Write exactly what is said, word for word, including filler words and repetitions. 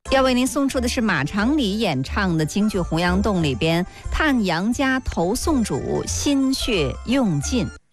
要为您送出的是马长礼演唱的京剧《洪阳洞》里边“叹杨家投宋主，心血用尽”。